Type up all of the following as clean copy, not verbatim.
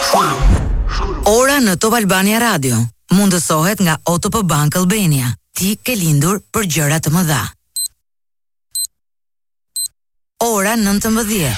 Ora në Top Albania Radio mundësohet nga OTP Bank Albania. Ti ke lindur për gjëra të mëdha. Ora 19.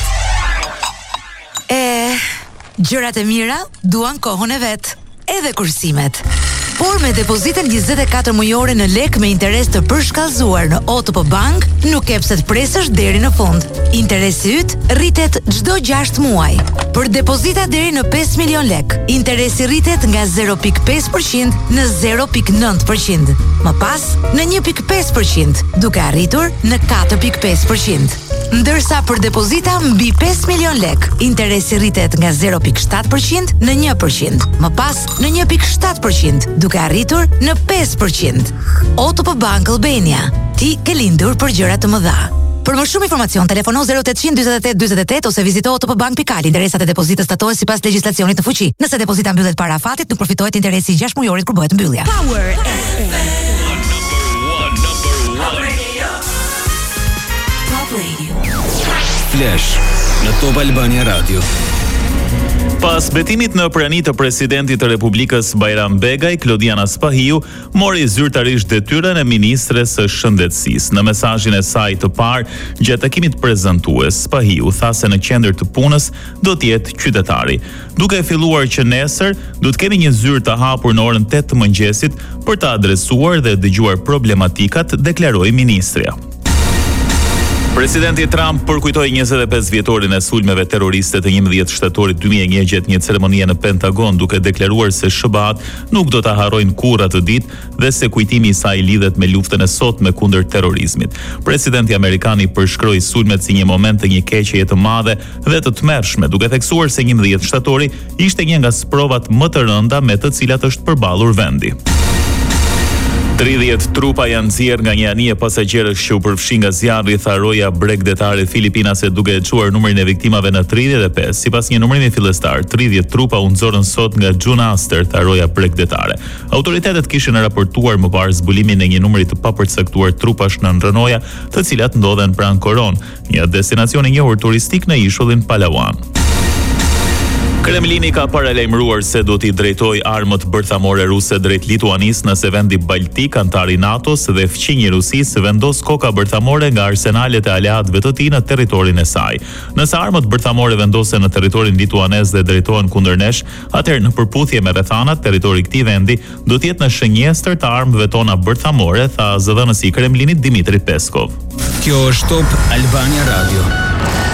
Gjërat e mira duan kohën e vet, edhe kursimet. Por me depozitën 24 mujore në lek me interes të përshkallëzuar në OTP Bank, nuk ke pse të presësh deri në fund. Interesi yt rritet çdo 6 muaj. Për depozita deri në 5 milion lek, interesi rritet nga 0.5% në 0.9%. Më pas, në 1.5%, duke arritur në 4.5%. Ndërsa për depozita mbi 5 milion lek, interesi rritet nga 0.7% në 1%. Më pas, në 1.7%, duke arritur në 5%. OTP Bank Albania. Ti ke lindur për gjëra të mëdha. Për më shumë informacion, telefono 0800 ose vizito otpbank.al. Interesat e depozitës statohen sipas legjislacionit në fuqi. Nëse depozita mbyllet para afatit, nuk përfitohet interesi 6 mujorit kur bëhet mbyllja. Power FM. Top Radio. Flash në Top Albania Radio. Pas betimit në prani të presidentit të Republikës Bajram Begaj, Klodiana Spahiu mori zyrtarisht detyrën e ministres së shëndetësisë. Në mesazhin e saj të parë gjatë takimit prezantues, Spahiu tha se në qendër të punës do të jetë qytetari. Duke filluar që nesër do të kemi një zyrë të hapur në orën 8 të mëngjesit për të adresuar dhe dëgjuar problematikat, deklaroi ministrja. Presidenti Trump përkujtoi 25 vjetorin e sulmeve terroriste të 11 shtatorit 2001 gjatë një ceremonie në Pentagon, duke deklaruar se SBA nuk do ta harrojnë kurrë atë ditë dhe se kujtimi i saj lidhet me luftën e sotme kundër terrorizmit. Presidenti amerikan i përshkroi sulmet si një moment të një keqjeje të madhe dhe të tmerrshme, duke theksuar se 11 shtatori ishte një nga sprovat më të rënda me të cilat është përballur vendi. 30 trupa janë nxjerrë nga një anije pasagjerësh që u përfshi nga zjarri, tha roja bregdetare filipinase, duke e çuar numrin e viktimave në 35. Sipas një numrimi fillestar, 30 trupa u nxorën sot nga Gjunaster, tha roja bregdetare. Autoritetet kishin raportuar më parë zbulimin e një numri të papërcaktuar trupash në Rënoja, të cilat ndodhen pranë Koron, një destinacion i njohur turistik në ishullin Palawan. Kremlini ka paralajmëruar se do t'i drejtojë armët bërthamore ruse drejt Lituanisë nëse vendi baltik, antar i NATO-s dhe fqinj i Rusisë vendos koka bërthamore nga arsenalet e aleatëve të tij në territorin e saj. Nëse armët bërthamore vendosen në territorin lituanez dhe drejtohen kundër nesh, atëherë në përputhje me rrethanat, territori i këtij vendi do të jetë në shënjestër të armëve tona bërthamore, tha zëdhënësi i Kremlinit Dmitri Peskov. Kjo është Top Albania Radio.